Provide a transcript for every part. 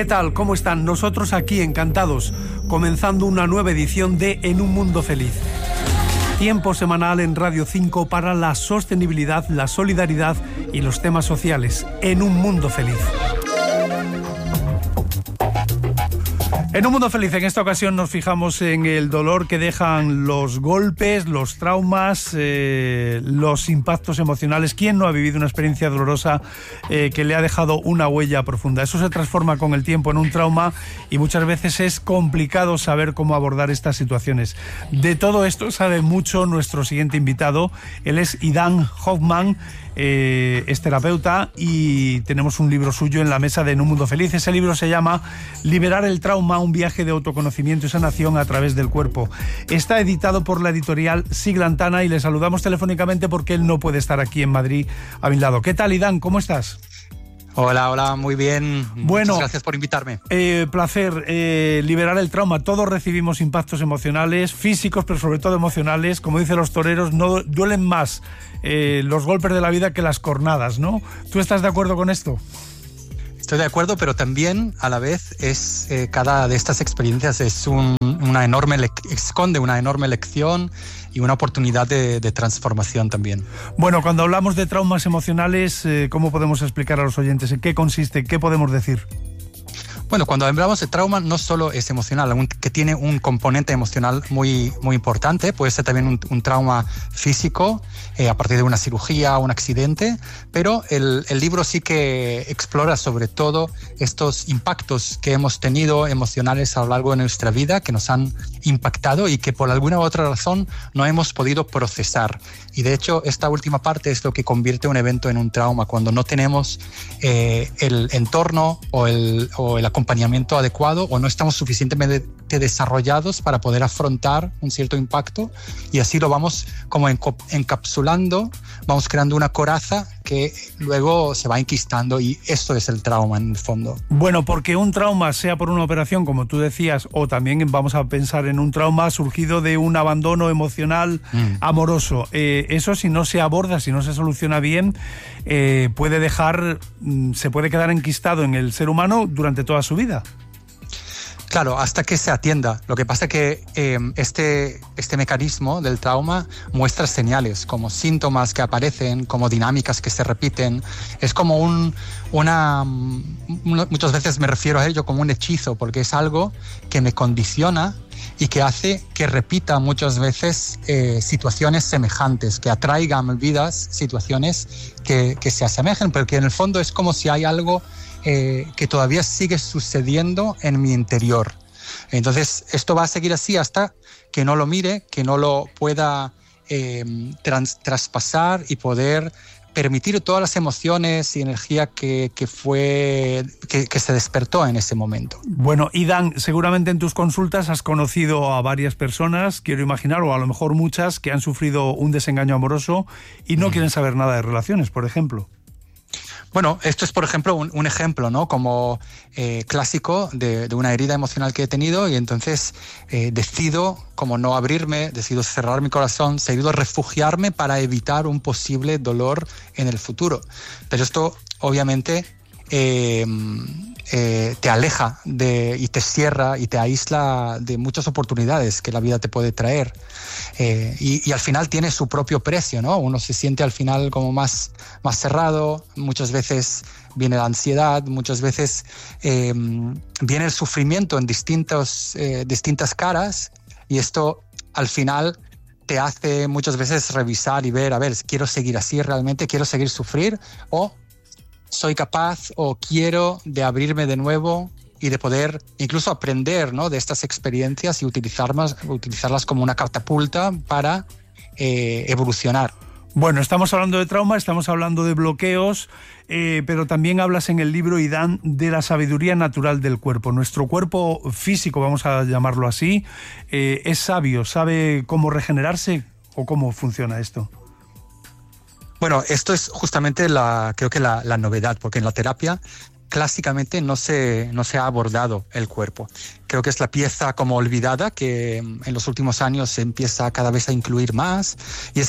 ¿Qué tal? ¿Cómo están? Nosotros aquí encantados, comenzando una nueva edición de En un Mundo Feliz. Tiempo semanal en Radio 5 para la sostenibilidad, la solidaridad y los temas sociales. En un Mundo Feliz. En un mundo feliz, en esta ocasión nos fijamos en el dolor que dejan los golpes, los traumas, los impactos emocionales. ¿Quién no ha vivido una experiencia dolorosa que le ha dejado una huella profunda? Eso se transforma con el tiempo en un trauma y muchas veces es complicado saber cómo abordar estas situaciones. De todo esto sabe mucho nuestro siguiente invitado. Él es Idan Hoffman. Es terapeuta y tenemos un libro suyo en la mesa de En un Mundo Feliz. Ese libro se llama Liberar el trauma, un viaje de autoconocimiento y sanación a través del cuerpo. Está editado por la editorial Siglantana y le saludamos telefónicamente porque él no puede estar aquí en Madrid a mi lado. ¿Qué tal, Idan? ¿Cómo estás? Hola, muy bien. Bueno, muchas gracias por invitarme. Placer. Liberar el trauma. Todos recibimos impactos emocionales, físicos, pero sobre todo emocionales. Como dicen los toreros, no duelen más los golpes de la vida que las cornadas, ¿no? ¿Tú estás de acuerdo con esto? Estoy de acuerdo, pero también a la vez es cada de estas experiencias es esconde una enorme lección y una oportunidad de transformación también. Bueno, cuando hablamos de traumas emocionales, ¿cómo podemos explicar a los oyentes en qué consiste? ¿Qué podemos decir? Bueno, cuando hablamos de trauma no solo es emocional, que tiene un componente emocional muy, muy importante, puede ser también un trauma físico a partir de una cirugía o un accidente, pero el libro sí que explora sobre todo estos impactos que hemos tenido emocionales a lo largo de nuestra vida, que nos han impactado y que por alguna u otra razón no hemos podido procesar. Y de hecho esta última parte es lo que convierte un evento en un trauma, cuando no tenemos el entorno o el acompañamiento adecuado o no estamos suficientemente desarrollados para poder afrontar un cierto impacto, y así lo vamos como encapsulando, vamos creando una coraza que luego se va enquistando, y esto es el trauma en el fondo. Bueno, porque un trauma, sea por una operación, como tú decías, o también vamos a pensar en un trauma surgido de un abandono emocional amoroso, eso si no se aborda, si no se soluciona bien, se puede quedar enquistado en el ser humano durante toda su vida. Claro, hasta que se atienda. Lo que pasa es que este mecanismo del trauma muestra señales, como síntomas que aparecen, como dinámicas que se repiten. Es como muchas veces me refiero a ello como un hechizo, porque es algo que me condiciona y que hace que repita muchas veces situaciones semejantes, que atraiga a mi vida situaciones que se asemejen, pero que en el fondo es como si hay algo que todavía sigue sucediendo en mi interior. Entonces esto va a seguir así hasta que no lo mire, que no lo pueda traspasar y poder permitir todas las emociones y energía que se despertó en ese momento. Bueno, Idan, seguramente en tus consultas has conocido a varias personas, quiero imaginar, o a lo mejor muchas, que han sufrido un desengaño amoroso y no quieren saber nada de relaciones, por ejemplo. Bueno, esto es, por ejemplo, un ejemplo, ¿no? Como clásico de una herida emocional que he tenido, y entonces decido como no abrirme, decido cerrar mi corazón, decido refugiarme para evitar un posible dolor en el futuro. Pero esto, obviamente, te aleja y te cierra y te aísla de muchas oportunidades que la vida te puede traer. Y al final tiene su propio precio, ¿no? Uno se siente al final como más cerrado, muchas veces viene la ansiedad, muchas veces viene el sufrimiento en distintas caras, y esto al final te hace muchas veces revisar y ver, a ver, ¿quiero seguir así realmente? ¿Quiero seguir sufrir? ¿O soy capaz o quiero de abrirme de nuevo y de poder incluso aprender, ¿no?, de estas experiencias y utilizarlas como una catapulta para evolucionar? Bueno, estamos hablando de trauma, estamos hablando de bloqueos, pero también hablas en el libro, Idan, de la sabiduría natural del cuerpo. Nuestro cuerpo físico, vamos a llamarlo así, es sabio, ¿sabe cómo regenerarse o cómo funciona esto? Bueno, esto es justamente creo que la novedad, porque en la terapia clásicamente no se ha abordado el cuerpo. Creo que es la pieza como olvidada que en los últimos años se empieza cada vez a incluir más, y es que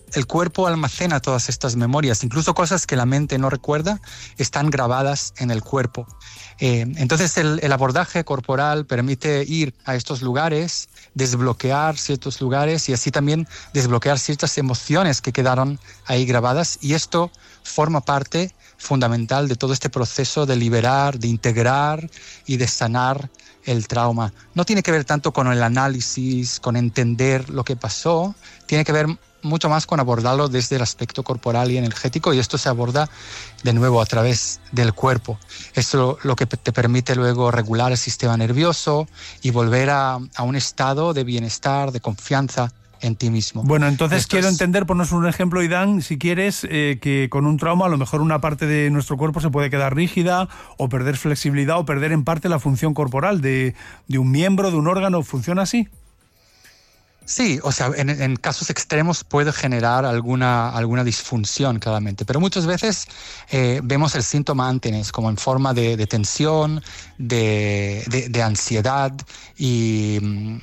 el cuerpo almacena todas estas memorias, incluso cosas que la mente no recuerda, están grabadas en el cuerpo. Entonces el abordaje corporal permite ir a estos lugares, desbloquear ciertos lugares y así también desbloquear ciertas emociones que quedaron ahí grabadas, y esto forma parte fundamental de todo este proceso de liberar, de integrar y de sanar el trauma. No tiene que ver tanto con el análisis, con entender lo que pasó, tiene que ver mucho más con abordarlo desde el aspecto corporal y energético, y esto se aborda de nuevo a través del cuerpo. Esto lo que te permite luego regular el sistema nervioso y volver a un estado de bienestar, de confianza en ti mismo. Bueno, entonces quiero entender, ponnos un ejemplo, Idán, si quieres, que con un trauma a lo mejor una parte de nuestro cuerpo se puede quedar rígida o perder flexibilidad o perder en parte la función corporal de un miembro, de un órgano. ¿Funciona así? Sí, o sea, en casos extremos puede generar alguna disfunción, claramente, pero muchas veces vemos el síntoma antes como en forma de tensión, de ansiedad y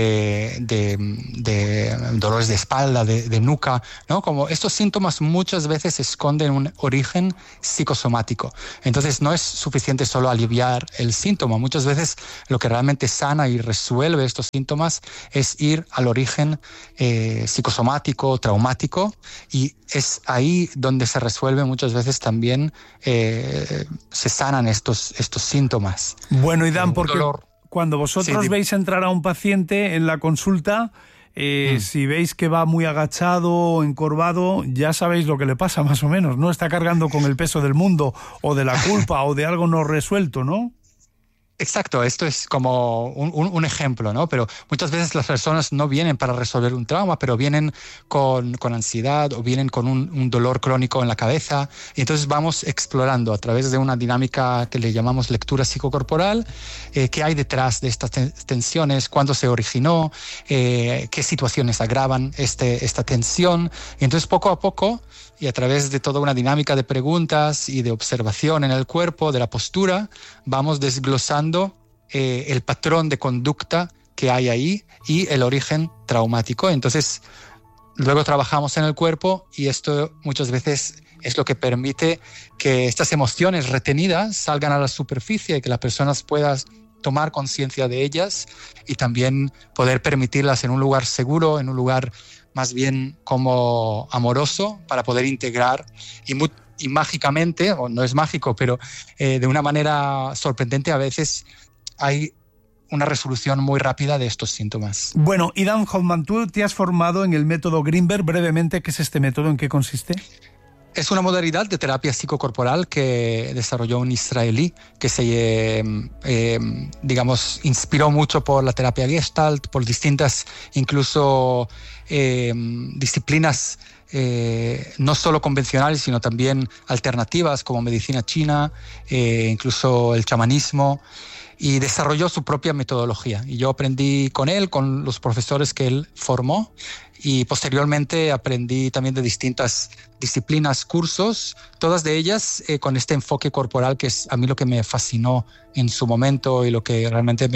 de dolores de espalda, de nuca, ¿no? Como estos síntomas muchas veces esconden un origen psicosomático. Entonces no es suficiente solo aliviar el síntoma. Muchas veces lo que realmente sana y resuelve estos síntomas es ir al origen psicosomático, traumático, y es ahí donde se resuelve muchas veces también, se sanan estos síntomas. Bueno, Idán, porque cuando vosotros veis entrar a un paciente en la consulta, si veis que va muy agachado o encorvado, ya sabéis lo que le pasa más o menos, ¿no? Está cargando con el peso del mundo o de la culpa o de algo no resuelto, ¿no? Exacto, esto es como un ejemplo, ¿no? Pero muchas veces las personas no vienen para resolver un trauma, pero vienen con ansiedad o vienen con un dolor crónico en la cabeza, y entonces vamos explorando a través de una dinámica que le llamamos lectura psicocorporal, qué hay detrás de estas tensiones, cuándo se originó, qué situaciones agravan esta tensión, y entonces poco a poco, y a través de toda una dinámica de preguntas y de observación en el cuerpo, de la postura, vamos desglosando el patrón de conducta que hay ahí y el origen traumático. Entonces, luego trabajamos en el cuerpo, y esto muchas veces es lo que permite que estas emociones retenidas salgan a la superficie y que las personas puedan tomar conciencia de ellas y también poder permitirlas en un lugar seguro, en un lugar más bien como amoroso, para poder integrar y mágicamente, o no es mágico, pero de una manera sorprendente a veces hay una resolución muy rápida de estos síntomas. Bueno, Idán Hoffman, tú te has formado en el método Greenberg. Brevemente, ¿qué es este método? ¿En qué consiste? Es una modalidad de terapia psicocorporal que desarrolló un israelí que se, inspiró mucho por la terapia Gestalt, por distintas, incluso disciplinas no solo convencionales, sino también alternativas como medicina china, incluso el chamanismo, y desarrolló su propia metodología. Y yo aprendí con él, con los profesores que él formó, y posteriormente aprendí también de distintas disciplinas, cursos, todas de ellas con este enfoque corporal, que es a mí lo que me fascinó en su momento y lo que realmente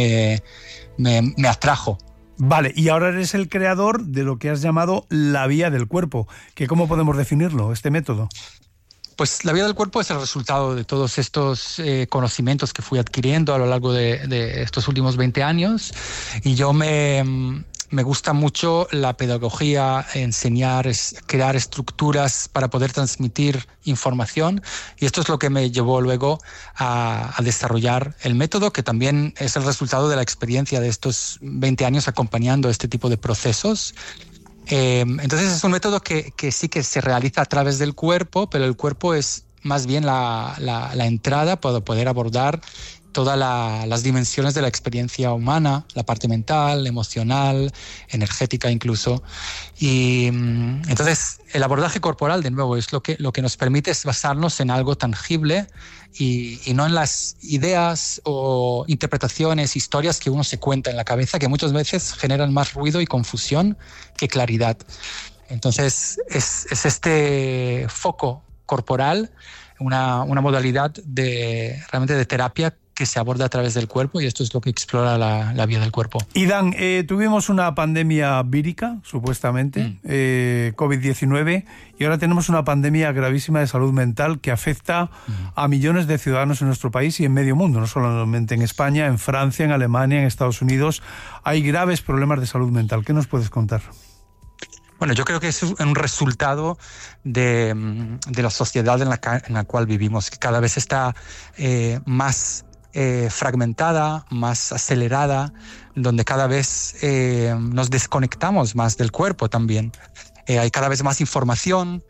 me atrajo. Vale, y ahora eres el creador de lo que has llamado la vía del cuerpo, que ¿cómo podemos definirlo, este método? Pues la vía del cuerpo es el resultado de todos estos conocimientos que fui adquiriendo a lo largo de estos últimos 20 años, y yo me gusta mucho la pedagogía, enseñar, crear estructuras para poder transmitir información, y esto es lo que me llevó luego a desarrollar el método, que también es el resultado de la experiencia de estos 20 años acompañando este tipo de procesos. Entonces es un método que sí que se realiza a través del cuerpo, pero el cuerpo es más bien la entrada para poder abordar todas las dimensiones de la experiencia humana, la parte mental, emocional, energética incluso. Y entonces el abordaje corporal, de nuevo, es lo que nos permite es basarnos en algo tangible y no en las ideas o interpretaciones, historias que uno se cuenta en la cabeza, que muchas veces generan más ruido y confusión que claridad. Entonces es este foco corporal, una modalidad realmente de terapia que se aborda a través del cuerpo, y esto es lo que explora la vía del cuerpo. Iván, tuvimos una pandemia vírica, supuestamente, COVID-19, y ahora tenemos una pandemia gravísima de salud mental que afecta a millones de ciudadanos en nuestro país y en medio mundo, no solamente en España, en Francia, en Alemania, en Estados Unidos. Hay graves problemas de salud mental. ¿Qué nos puedes contar? Bueno, yo creo que es un resultado de la sociedad en la cual vivimos, que cada vez está más fragmentada, más acelerada, donde cada vez nos desconectamos más del cuerpo también. Hay cada vez más información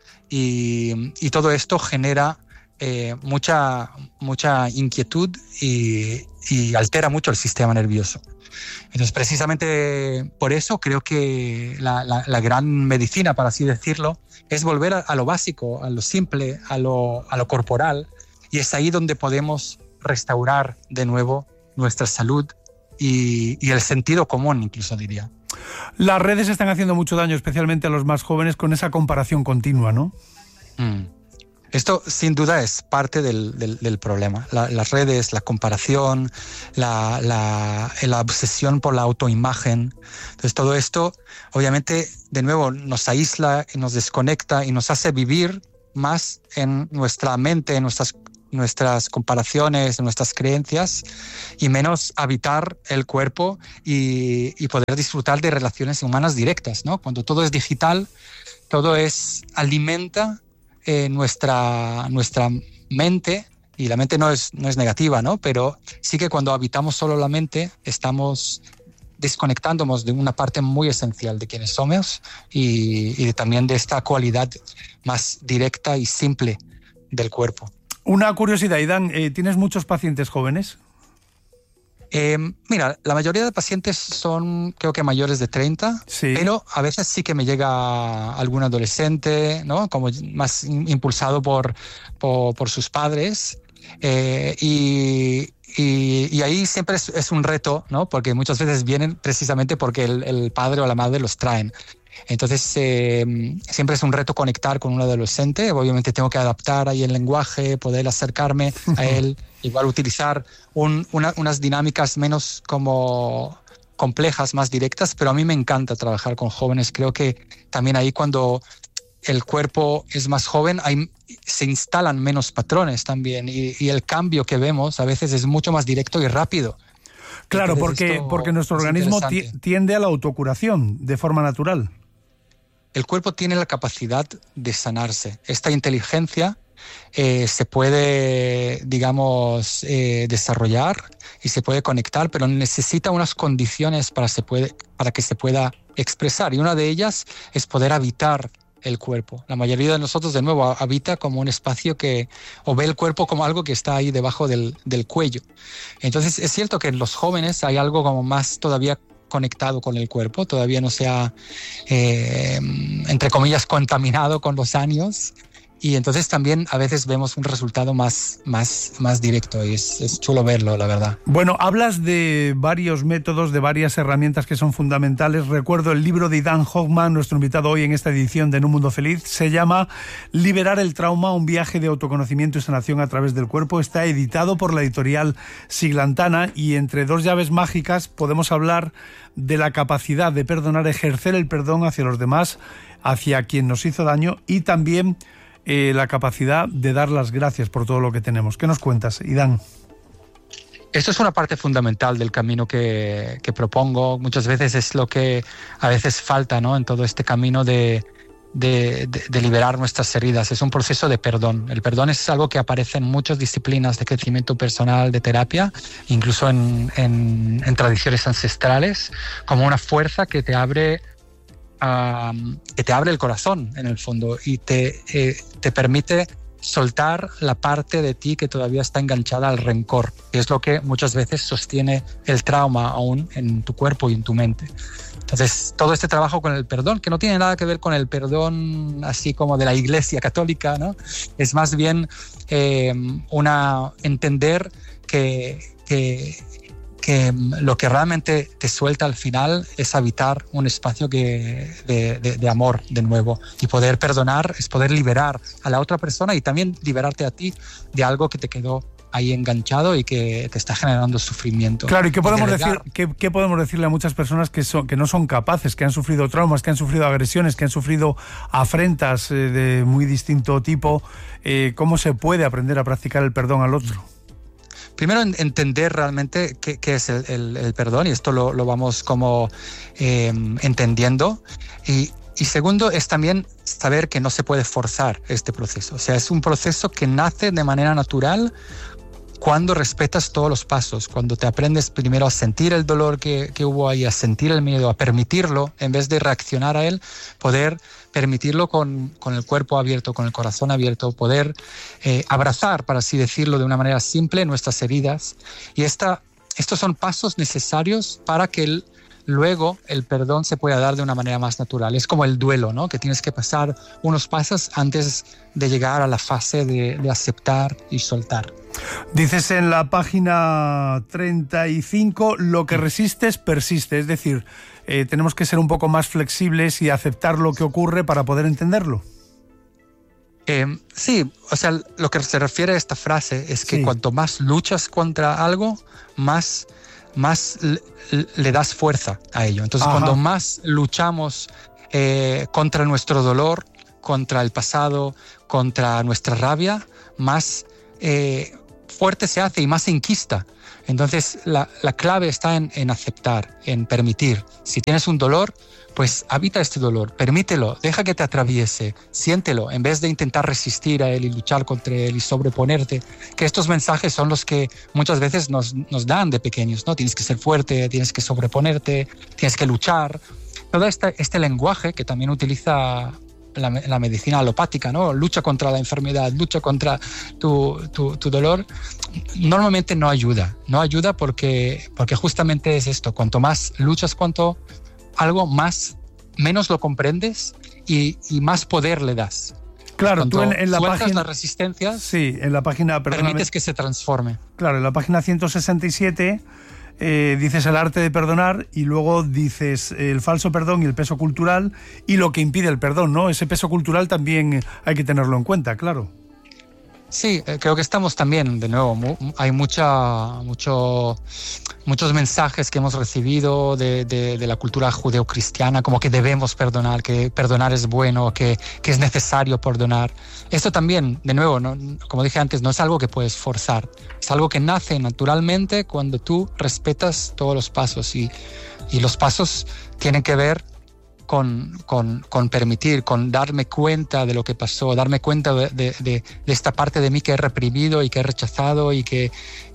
y todo esto genera mucha inquietud y altera mucho el sistema nervioso. Entonces, precisamente por eso creo que la gran medicina, para así decirlo, es volver a lo básico, a lo simple, a lo corporal, y es ahí donde podemos restaurar de nuevo nuestra salud y el sentido común, incluso diría. Las redes están haciendo mucho daño, especialmente a los más jóvenes, con esa comparación continua, ¿no? Esto sin duda es parte del problema. Las redes, la comparación, la obsesión por la autoimagen. Entonces todo esto obviamente de nuevo nos aísla y nos desconecta y nos hace vivir más en nuestra mente, en nuestras comparaciones, en nuestras creencias, y menos habitar el cuerpo y poder disfrutar de relaciones humanas directas, ¿no? Cuando todo es digital, todo alimenta nuestra mente, y la mente no es negativa, ¿no? Pero sí que cuando habitamos solo la mente estamos desconectándonos de una parte muy esencial de quienes somos y también de esta cualidad más directa y simple del cuerpo. Una curiosidad, Iván, ¿tienes muchos pacientes jóvenes? Mira, la mayoría de pacientes son, creo que mayores de 30, sí. Pero a veces sí que me llega algún adolescente, ¿no? Como más impulsado por sus padres. Y ahí siempre es un reto, ¿no? Porque muchas veces vienen precisamente porque el padre o la madre los traen. Entonces siempre es un reto conectar con un adolescente. Obviamente tengo que adaptar ahí el lenguaje, poder acercarme a él, igual utilizar unas dinámicas menos como complejas, más directas, pero a mí me encanta trabajar con jóvenes. Creo que también ahí cuando el cuerpo es más joven se instalan menos patrones también y el cambio que vemos a veces es mucho más directo y rápido. Claro, porque nuestro organismo tiende a la autocuración de forma natural. El cuerpo tiene la capacidad de sanarse. Esta inteligencia se puede, digamos, desarrollar y se puede conectar, pero necesita unas condiciones para que se pueda expresar. Y una de ellas es poder habitar el cuerpo. La mayoría de nosotros, de nuevo, habita como un espacio o ve el cuerpo como algo que está ahí debajo del cuello. Entonces, es cierto que en los jóvenes hay algo como más todavía conectado con el cuerpo, todavía no se ha, entre comillas, contaminado con los años. Y entonces también a veces vemos un resultado más directo y es chulo verlo, la verdad. Bueno, hablas de varios métodos, de varias herramientas que son fundamentales. Recuerdo el libro de Idan Hoffman, nuestro invitado hoy en esta edición de En un Mundo Feliz. Se llama Liberar el trauma, un viaje de autoconocimiento y sanación a través del cuerpo. Está editado por la editorial Siglantana y entre dos llaves mágicas podemos hablar de la capacidad de perdonar, ejercer el perdón hacia los demás, hacia quien nos hizo daño, y también la capacidad de dar las gracias por todo lo que tenemos. ¿Qué nos cuentas, Iván? Esto es una parte fundamental del camino que propongo. Muchas veces es lo que a veces falta, ¿no? En todo este camino de liberar nuestras heridas. Es un proceso de perdón. El perdón es algo que aparece en muchas disciplinas de crecimiento personal, de terapia, incluso en tradiciones ancestrales, como una fuerza que te abre el corazón, en el fondo, y te permite soltar la parte de ti que todavía está enganchada al rencor, que es lo que muchas veces sostiene el trauma aún en tu cuerpo y en tu mente. Entonces, todo este trabajo con el perdón, que no tiene nada que ver con el perdón así como de la Iglesia Católica, ¿no? Es más bien entender que lo que realmente te suelta al final es habitar un espacio de amor de nuevo, y poder perdonar es poder liberar a la otra persona y también liberarte a ti de algo que te quedó ahí enganchado y que te está generando sufrimiento. Claro, ¿y qué podemos decirle a muchas personas que no son capaces, que han sufrido traumas, que han sufrido agresiones, que han sufrido afrentas de muy distinto tipo? ¿Cómo se puede aprender a practicar el perdón al otro? Primero, entender realmente qué es el perdón, y esto lo vamos como entendiendo. Y segundo, es también saber que no se puede forzar este proceso. O sea, es un proceso que nace de manera natural cuando respetas todos los pasos, cuando te aprendes primero a sentir el dolor que hubo ahí, a sentir el miedo, a permitirlo, en vez de reaccionar a él, poder permitirlo con el cuerpo abierto, con el corazón abierto, poder abrazar, para así decirlo de una manera simple, nuestras heridas. Y estos son pasos necesarios para que luego el perdón se pueda dar de una manera más natural. Es como el duelo, ¿no? Que tienes que pasar unos pasos antes de llegar a la fase de aceptar y soltar. Dices en la página 35, lo que resistes persiste, es decir, tenemos que ser un poco más flexibles y aceptar lo que ocurre para poder entenderlo. Sí, o sea, lo que se refiere a esta frase es que cuanto más luchas contra algo, más le das fuerza a ello. Entonces, cuando más luchamos contra nuestro dolor, contra el pasado, contra nuestra rabia, más fuerte se hace y más se enquista. Entonces, la clave está en aceptar, en permitir. Si tienes un dolor, pues habita este dolor, permítelo, deja que te atraviese, siéntelo, en vez de intentar resistir a él y luchar contra él y sobreponerte. Que estos mensajes son los que muchas veces nos dan de pequeños, ¿no? Tienes que ser fuerte, tienes que sobreponerte, tienes que luchar. Todo este lenguaje que también utiliza la medicina alopática, ¿no? Lucha contra la enfermedad, lucha contra tu dolor, normalmente no ayuda porque justamente es esto: cuanto más luchas algo, menos lo comprendes y más poder le das. Claro, tú en la página las resistencias, sí, en la página, permites que se transforme. Claro, en la página 167 dices el arte de perdonar, y luego dices el falso perdón y el peso cultural y lo que impide el perdón, ¿no? Ese peso cultural también hay que tenerlo en cuenta, claro. Sí, creo que estamos también, de nuevo, hay muchos mensajes que hemos recibido de la cultura judeocristiana, como que debemos perdonar, que perdonar es bueno, que es necesario perdonar. Esto también, de nuevo, ¿no? Como dije antes, no es algo que puedes forzar, es algo que nace naturalmente cuando tú respetas todos los pasos, y los pasos tienen que ver con permitir, con darme cuenta de lo que pasó, darme cuenta de esta parte de mí que he reprimido y que he rechazado y que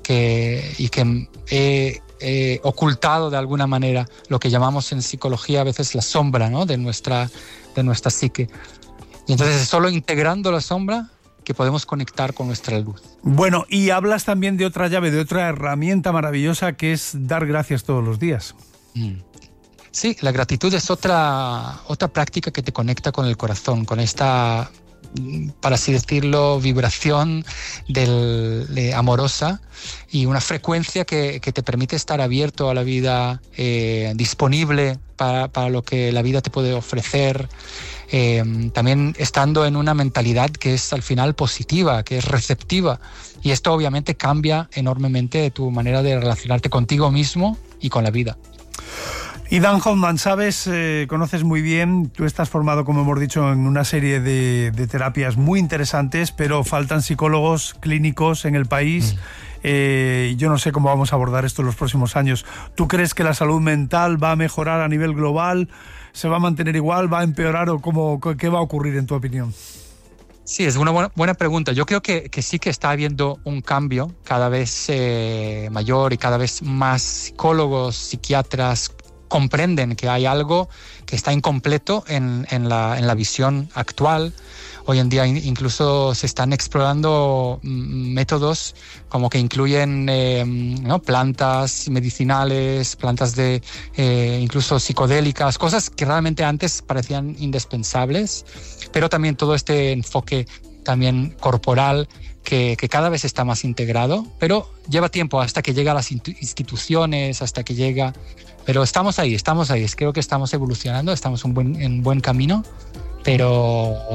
he ocultado de alguna manera, lo que llamamos en psicología a veces la sombra, ¿no? de nuestra psique. Y entonces es solo integrando la sombra que podemos conectar con nuestra luz. Bueno, y hablas también de otra llave, de otra herramienta maravillosa, que es dar gracias todos los días. Sí, la gratitud es otra práctica que te conecta con el corazón, con esta, para así decirlo, vibración amorosa, y una frecuencia que te permite estar abierto a la vida, disponible para lo que la vida te puede ofrecer, también estando en una mentalidad que es al final positiva, que es receptiva, y esto obviamente cambia enormemente tu manera de relacionarte contigo mismo y con la vida. Y Dan Hoffman, sabes, conoces muy bien, tú estás formado, como hemos dicho, en una serie de terapias muy interesantes, pero faltan psicólogos clínicos en el país. Yo no sé cómo vamos a abordar esto en los próximos años. ¿Tú crees que la salud mental va a mejorar a nivel global? ¿Se va a mantener igual? ¿Va a empeorar? ¿O qué va a ocurrir, en tu opinión? Sí, es una buena pregunta. Yo creo que sí que está habiendo un cambio cada vez mayor, y cada vez más psicólogos, psiquiatras comprenden que hay algo que está incompleto en la visión actual. Hoy en día incluso se están explorando métodos como que incluyen plantas medicinales, plantas incluso psicodélicas, cosas que realmente antes parecían indispensables, pero también todo este enfoque también corporal que cada vez está más integrado, pero lleva tiempo hasta que llega a las instituciones, hasta que llega... Pero estamos ahí, creo que estamos evolucionando, estamos en buen camino, pero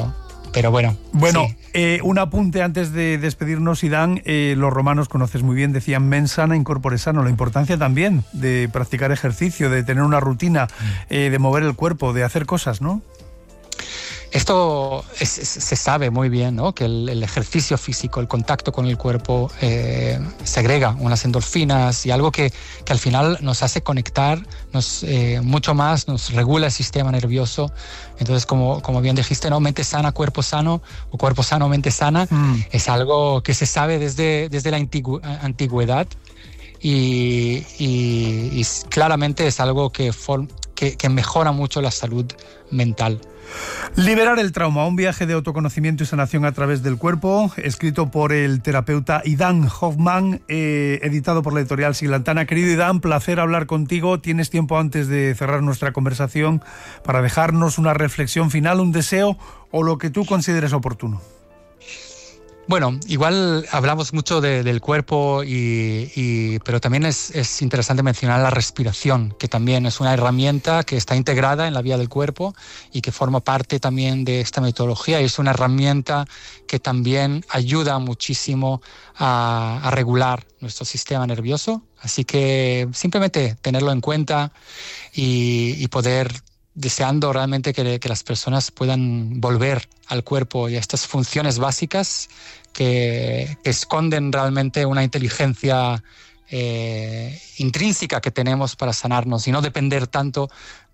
Pero bueno. Bueno, sí. Un apunte antes de despedirnos, Idán. Los romanos, conoces muy bien, decían mens sana in corpore sano. La importancia también de practicar ejercicio, de tener una rutina, de mover el cuerpo, de hacer cosas, ¿no? Esto se sabe muy bien, ¿no? Que el ejercicio físico, el contacto con el cuerpo segrega unas endorfinas y algo que al final nos hace conectar mucho más, nos regula el sistema nervioso. Entonces, como bien dijiste, ¿no? Mente sana, cuerpo sano, o cuerpo sano, mente sana, es algo que se sabe desde la antigüedad y claramente es algo que mejora mucho la salud mental. Liberar el trauma, un viaje de autoconocimiento y sanación a través del cuerpo, escrito por el terapeuta Idán Hoffman, editado por la editorial Siglantana. Querido Idán, placer hablar contigo. ¿Tienes tiempo antes de cerrar nuestra conversación para dejarnos una reflexión final, un deseo o lo que tú consideres oportuno? Bueno, igual hablamos mucho del cuerpo, pero también es interesante mencionar la respiración, que también es una herramienta que está integrada en la vía del cuerpo y que forma parte también de esta metodología. Y es una herramienta que también ayuda muchísimo a regular nuestro sistema nervioso. Así que simplemente tenerlo en cuenta y poder, deseando realmente que las personas puedan volver al cuerpo y a estas funciones básicas que esconden realmente una inteligencia intrínseca que tenemos para sanarnos y no depender tanto